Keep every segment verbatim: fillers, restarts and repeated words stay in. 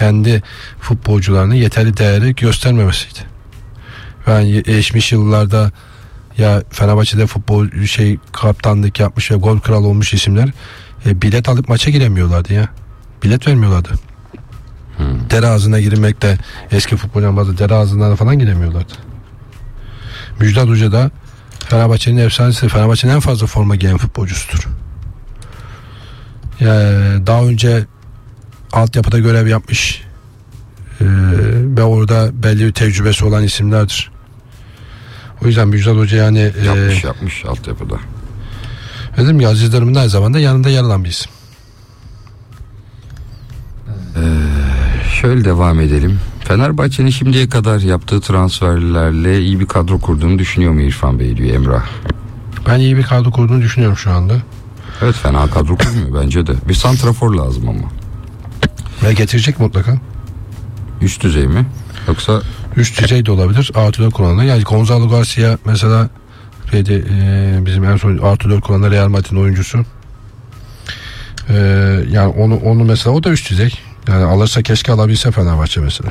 kendi futbolcularını yeterli değeri göstermemesiydi. Yani geçmiş yıllarda ya Fenerbahçe'de futbol şey kaptanlık yapmış ve gol kralı olmuş isimler e, bilet alıp maça giremiyorlardı ya. Bilet vermiyorlardı. Hmm. Dere ağzına girmekte eski futbolcuların bazı dere ağzına falan giremiyorlardı. Müjdat Hoca da Fenerbahçe'nin efsanesi, Fenerbahçe'nin en fazla forma giyen futbolcusudur. Yani daha önce altyapıda görev yapmış ee, ve orada belli bir tecrübesi olan isimlerdir. O yüzden Müjdat Hoca yani yapmış e, yapmış altyapıda. Dedim ya, Aziz Yıldırım'ın her zaman da yanında yer alan bir isim. Ee, şöyle devam edelim. Fenerbahçe'nin şimdiye kadar yaptığı transferlerle iyi bir kadro kurduğunu düşünüyor mu İrfan Bey diyor Emrah. Ben iyi bir kadro kurduğunu düşünüyorum şu anda. Evet, fena kadro kurmuyor bence de. Bir santrafor lazım ama. Ve getirecek mutlaka. Üst düzey mi? Yoksa üst düzey de olabilir. Artı dört kullananlar. Yani Gonzalo Garcia mesela şeyde, e, bizim en son artı dört kullanan Real Madrid'in oyuncusu. E, yani onu onu mesela o da üst düzey. Yani alırsa keşke alabilse Fenerbahçe mesela.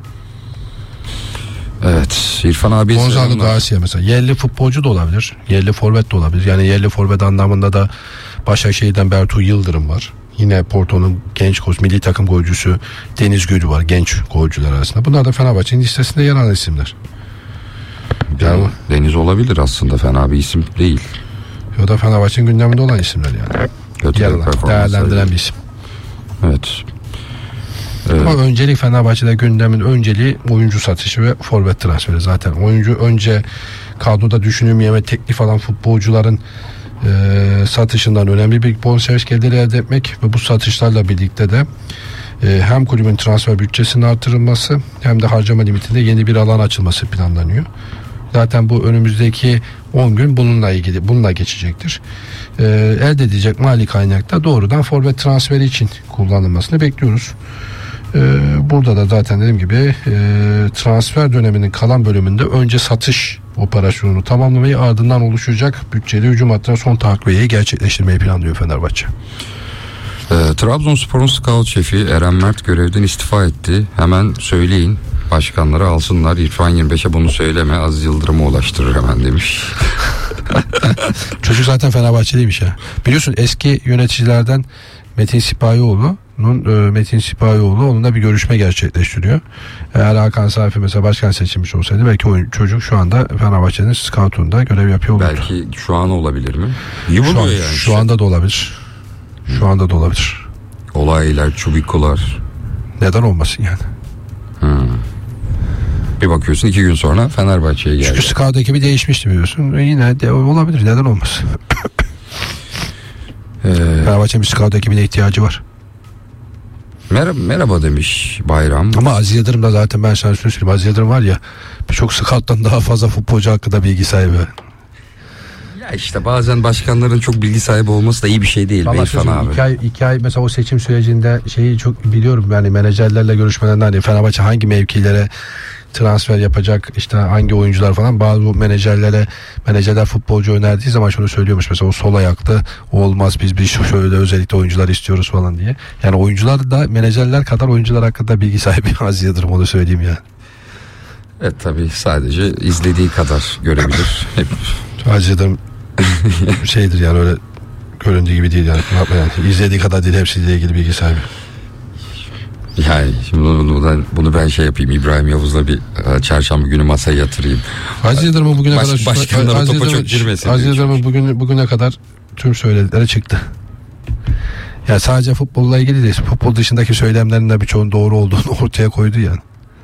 Evet, İrfan abi Gonzalo Garcia mesela yerli futbolcu da olabilir. Yerli forvet de olabilir. Yani yerli forvet anlamında da Başakşehir'den Bertu Yıldırım var. Yine Porto'nun genç koç, milli takım golcüsü Deniz Gülü var, genç golcüler arasında. Bunlar da Fenerbahçe'nin listesinde yer alan isimler. Yani Deniz olabilir, aslında fena bir isim değil. O da Fenerbahçe'nin gündeminde olan isimler yani. Kötü yer alan, değerlendiren bir isim. Evet. Evet. Ama öncelik Fenerbahçe'de gündemin önceliği oyuncu satışı ve forvet transferi zaten. Oyuncu önce kadroda düşünülmeyen ve teklif alan futbolcuların e, satışından önemli bir bonservis geliri elde etmek ve bu satışlarla birlikte de e, hem kulübün transfer bütçesinin artırılması hem de harcama limitinde yeni bir alan açılması planlanıyor. Zaten bu önümüzdeki on gün bununla ilgili bununla geçecektir. E, elde edilecek mali kaynakta doğrudan forvet transferi için kullanılmasını bekliyoruz. Burada da zaten dediğim gibi transfer döneminin kalan bölümünde önce satış operasyonunu tamamlamayı, ardından oluşacak bütçeli hücum hattına son takviyeyi gerçekleştirmeyi planlıyor Fenerbahçe. E, Trabzonspor'un scout şefi Eren Mert görevden istifa etti. Hemen söyleyin, başkanları alsınlar. İrfan yirmi beşe bunu söyleme, Aziz Yıldırım'a ulaştırır hemen demiş. Çocuk zaten Fenerbahçeliymiş ya. Biliyorsun eski yöneticilerden Metin Sipahioğlu Metin Sipahioğlu onunla bir görüşme gerçekleştiriyor. Eğer Hakan Safi mesela başkan seçilmiş olsaydı belki o çocuk şu anda Fenerbahçe'nin scout'unda görev yapıyor olurdu. Belki şu an olabilir mi? İyi şu, an, yani şu işte. anda da olabilir. Şu hmm. anda da olabilir. Olaylar, çubikolar. Neden olmasın yani? Hmm. Bir bakıyorsun iki gün sonra Fenerbahçe'ye geldi. Çünkü scout ekibi değişmişti biliyorsun. E yine de olabilir. Neden olmasın? ee, Fenerbahçe'nin bir scout ekibine ihtiyacı var. Merhaba, merhaba demiş Bayram. Ama Aziz Yıldırım da zaten ben sana şunu söyleyeyim. Aziz Yıldırım var ya, birçok scout'tan daha fazla futbolcu hakkında bilgi sahibi. Ya işte bazen başkanların çok bilgi sahibi olması da iyi bir şey değil. Vallahi abi. İki ay, iki ay mesela o seçim sürecinde şeyi çok biliyorum yani, menajerlerle görüşmelerden hani Fenerbahçe hangi mevkilere transfer yapacak, işte hangi oyuncular falan, bazı menajerlere menajerler futbolcu önerdiği zaman şunu söylüyormuş mesela, o sol ayaklı olmaz, biz bir şöyle özellikle oyuncular istiyoruz falan diye. Yani oyuncular da menajerler kadar oyuncular hakkında bilgi sahibi Aziz Yıldırım, onu söyleyeyim yani. Evet tabii, sadece izlediği kadar görebilir. Hep. Aziz Yıldırım şeydir yani, öyle göründüğü gibi değil yani. yani izlediği kadar değil, hepsiyle ilgili bilgi sahibi. Yani şimdi bunu, bunu, bunu ben şey yapayım, İbrahim Yavuz'la bir çarşamba günü masaya yatırayım. Aziz Yıldırım'ın bugüne Baş, kadar başkanlara topa çok girmesin. Aziz Yıldırım'ın bugün, bugüne kadar tüm söyledikleri çıktı. Yani sadece futbolla ilgili değil, futbol dışındaki söylemlerin de birçoğunun doğru olduğunu ortaya koydu yani.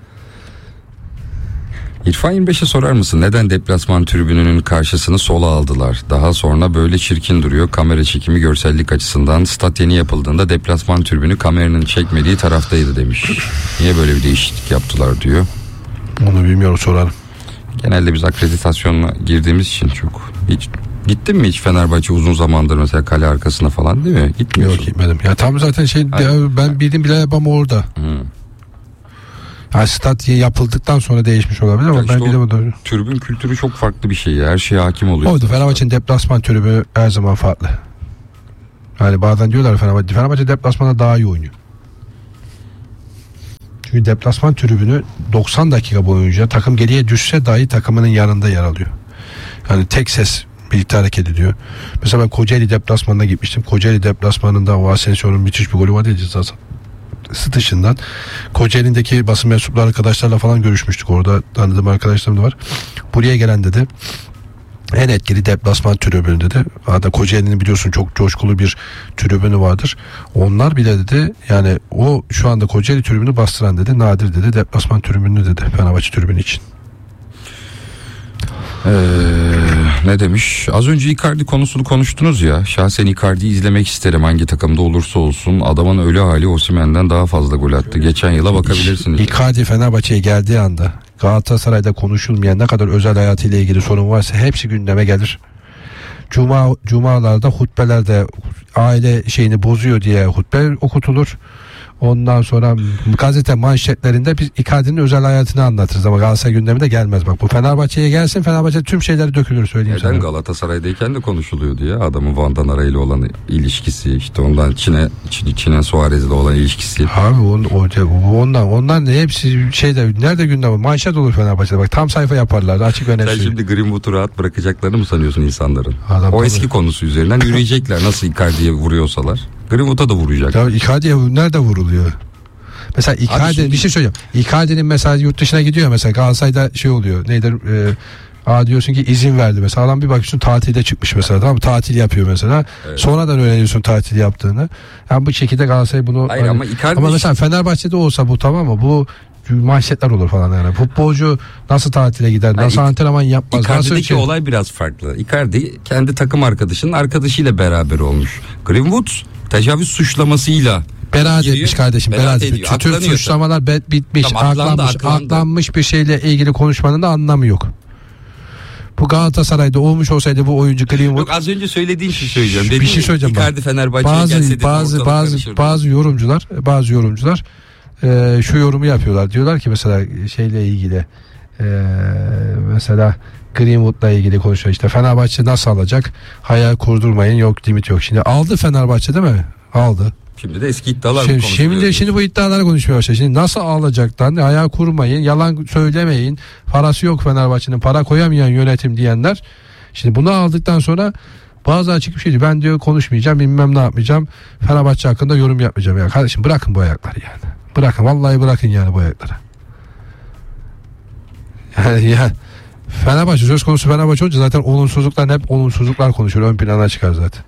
İrfan yirmi beşe sorar mısın? Neden deplasman tribününün karşısını sola aldılar? Daha sonra böyle çirkin duruyor. Kamera çekimi görsellik açısından. Stat yeni yapıldığında deplasman tribünü kameranın çekmediği taraftaydı demiş. Niye böyle bir değişiklik yaptılar diyor. Onu bilmiyorum, sorarım. Genelde biz akreditasyonla girdiğimiz için çok. Hiç gittin mi hiç Fenerbahçe uzun zamandır mesela kale arkasına falan, değil mi? Gitmiyorsun. Yok, gitmedim. Ya tam zaten şey ya, ben bildiğim bile yapam orada. Hı. Yani stat yapıldıktan sonra değişmiş olabilir ama işte ben bilemedim. Tribün kültürü çok farklı bir şey ya. Her şeye hakim oluyor. Oydu. Fenerbahçe'nin deplasman tribünü her zaman farklı. Yani bazen diyorlar Fenerbahçe, Fenerbahçe deplasmanda daha iyi oynuyor. Çünkü deplasman tribünü doksan dakika boyunca takım geriye düşse dahi takımının yanında yer alıyor. Yani tek ses birlikte hareket ediyor. Mesela ben Kocaeli deplasmanına gitmiştim. Kocaeli deplasmanında o Asensio'nun müthiş bir golü vardı ya ceza sahası dışından. Kocaeli'ndeki basın mensupları arkadaşlarla falan görüşmüştük. Orada tanıdığım arkadaşlarım da var. Buraya gelen dedi en etkili deplasman tribünü dedi. Hatta Kocaeli'nin biliyorsun çok coşkulu bir tribünü vardır. Onlar bile dedi yani o şu anda Kocaeli tribünü bastıran dedi nadir dedi deplasman tribünü dedi Fenerbahçe tribünü için. Ee, ne demiş? Az önce Icardi konusunu konuştunuz ya. Şahsen Icardi'yi izlemek isterim hangi takımda olursa olsun. Adamın ölü hali Osimhen'den daha fazla gol attı. Geçen yıla bakabilirsiniz. Icardi Fenerbahçe'ye geldiği anda Galatasaray'da konuşulmayan ne kadar özel hayatıyla ilgili sorun varsa hepsi gündeme gelir. Cuma cumalarda hutbelerde aile şeyini bozuyor diye hutbe okutulur. Ondan sonra gazete manşetlerinde biz Icardi'nin özel hayatını anlatırız ama Galatasaray gündemine gelmez. Bak bu Fenerbahçe'ye gelsin, Fenerbahçe tüm şeyleri dökülür söyleyeyim Neden sana. Galatasaray'dayken de konuşuluyordu ya adamın Van Danara ile olan ilişkisi, işte ondan Çin'e Çin'e Suarez'le olan ilişkisi. Abi on, o, ondan ondan da hepsi şeyde nerede gündem manşet olur Fenerbahçe'de, bak tam sayfa yaparlar açık öne. Sen şimdi Greenwood'u rahat bırakacaklarını mı sanıyorsun insanların? Adam o tabii. eski konusu üzerinden yürüyecekler nasıl Icardi'ye vuruyorsalar. Greenwood'a da vuracak. Ya Icardi'ye nerede vuruluyor? Mesela Icardi şimdi... bir şey söyleyeceğim. Icardi'nin mesela yurt dışına gidiyor mesela Galatasaray'da şey oluyor. Neydir? E, aa diyorsun ki izin verdi mesela. Adam bir bakıyorsun tatilde çıkmış mesela. Tamam mı? Tatil yapıyor mesela. Evet. Sonradan öğreniyorsun tatil yaptığını. Yani bu şekilde Galatasaray bunu Hayır, hani, ama, Icardi... ama mesela Fenerbahçe'de olsa bu tamam mı? Bu manşetler olur falan yani. Futbolcu nasıl tatile gider? Nasıl yani, antrenman yapmaz? Icardi'deki nasıl şey... olay biraz farklı. Icardi kendi takım arkadaşının arkadaşıyla beraber olmuş. Greenwood tecavüz suçlamasıyla beraat etmiş kardeşim. Beraat etmiş. Tüm suçlamalar be, bitmiş. Tamam, aklandı, aklanmış. Aklandı. Aklanmış bir şeyle ilgili konuşmanın da anlamı yok. Bu Galatasaray'da olmuş olsaydı bu oyuncu Greenwood. Yok, az önce söylediğin şey söyleyeceğim. Bir şey söyleyeceğim. Icardi Fenerbahçe'ye bazı gelse bazı bazı bazı yorumcular bazı yorumcular e, şu yorumu yapıyorlar. Diyorlar ki mesela şeyle ilgili e, mesela Greenwood'la ilgili konuşuyor. İşte Fenerbahçe nasıl alacak? Hayal kurdurmayın. Yok limit yok. Şimdi aldı Fenerbahçe değil mi? Aldı. Şimdi de eski iddialar şimdi, şimdi de şimdi bu iddialara konuşmaya başladı. Şimdi nasıl alacaklar? Ayağı kurmayın, yalan söylemeyin. Parası yok Fenerbahçe'nin, para koyamayan yönetim diyenler. Şimdi bunu aldıktan sonra bazı açık bir şeydi. Ben diyor konuşmayacağım, bilmem ne yapmayacağım. Fenerbahçe hakkında yorum yapmayacağım. Ya kardeşim bırakın bu ayakları yani. Bırakın, vallahi bırakın yani bu ayakları. Yani ya Fenerbahçe söz konusu Fenerbahçe olunca zaten olumsuzluklar hep olumsuzluklar konuşuyor. Ön plana çıkar zaten.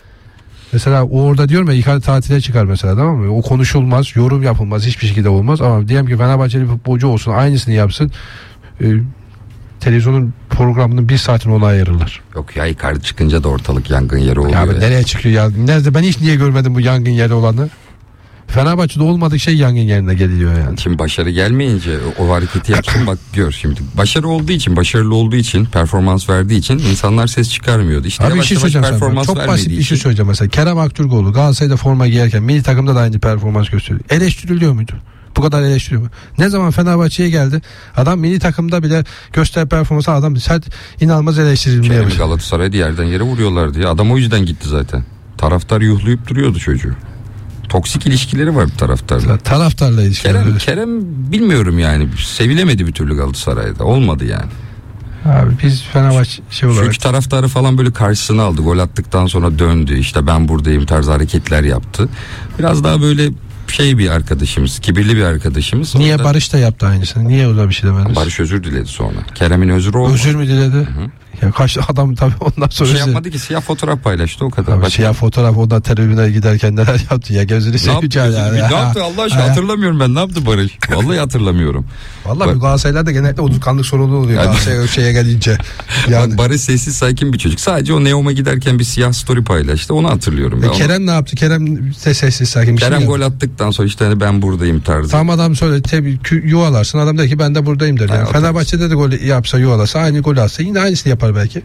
Mesela orada diyorum ya Icardi tatile çıkar mesela, tamam mı? O konuşulmaz, yorum yapılmaz, hiçbir şekilde olmaz ama diyelim ki Fenerbahçeli futbolcu olsun, aynısını yapsın. E, televizyonun programının bir saatini ona ayırırlar. Yok ya, Icardi çıkınca da ortalık yangın yeri oluyor. Ya, ya. Nereye çıkıyor ya? Nerede? Ben hiç niye görmedim bu yangın yeri olanı? Fenerbahçe'de olmadık şey yangın yerine geliyor yani. Şimdi başarı gelmeyince o hareketi yapsın bak gör şimdi. Başarı olduğu için, başarılı olduğu için, performans verdiği için insanlar ses çıkarmıyordu. İşte abi bir şey söyleyeceğim sana. Çok basit bir şey söyleyeceğim mesela. Kerem Aktürkoğlu Galatasaray'da forma giyerken milli takımda da aynı performans gösteriyor. Eleştiriliyor muydu? Bu kadar eleştiriyor mu? Ne zaman Fenerbahçe'ye geldi? Adam milli takımda bile göster performansı, adam sert inanılmaz eleştirilmeye başladı. Kerem'i Galatasaray'da yerden yere vuruyorlar diye. Adam o yüzden gitti zaten. Taraftar yuhlayıp duruyordu çocuğu. Toksik ilişkileri var taraftarla. Taraftarla ilişkileri. Kerem, Kerem bilmiyorum yani. Sevilemedi bir türlü Galatasaray'da. Olmadı yani. Abi biz Fenerbahçe şey olarak. Çünkü taraftarı falan böyle karşısına aldı. Gol attıktan sonra döndü. İşte ben buradayım tarzı hareketler yaptı. Biraz daha böyle şey bir arkadaşımız. Kibirli bir arkadaşımız. Niye orada... Barış da yaptı aynısını? Niye o da bir şey demediniz? Barış özür diledi sonra. Kerem'in özrü olmadı. Özür mü diledi? Hı-hı. Ya kaç adam tabii ondan sonra şey yapmadı ki, siyah fotoğraf paylaştı o kadar. Abi siyah fotoğraf, o da tribüne giderken neler yaptı ya, gözünü seveceğim ya. Ne yaptı Allah aşkına, hatırlamıyorum ben, ne yaptı Barış? Vallahi hatırlamıyorum. Vallahi Bak, Galatasaray'da genellikle unutkanlık sorunu oluyor yani, Galatasaray şeye gelince. Yani. Bak, Barış sessiz sakin bir çocuk. Sadece o Neom'a giderken bir siyah story paylaştı. Onu hatırlıyorum. E Kerem onu... ne yaptı? Kerem de sessiz sakin bir Kerem şey gol attıktan sonra işte hani ben buradayım tarzı. Tam adam söyle tabii yuvalarsın. Adam der ki ben de buradayım der. Yani yani Fenerbahçe'de de gol yapsa, yuvalasa, aynı gol atsa yine aynısını yapar belki.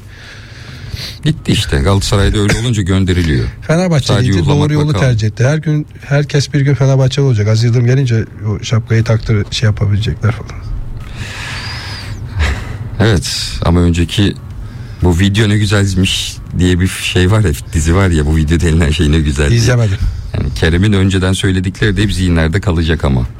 Gitti işte. Galatasaray'da öyle olunca gönderiliyor. Fenerbahçe gitti, doğru yolu bakalım. tercih etti. Her gün herkes bir gün Fenerbahçe olacak. Aziz Yıldırım gelince o şapkayı taktır şey yapabilecekler falan. Evet ama önceki bu video ne güzelmiş diye bir şey var ya, dizi var ya, bu video denilen şey ne güzel. İzlemedim. Yani Kerem'in önceden söyledikleri de hep zihinlerde kalacak ama.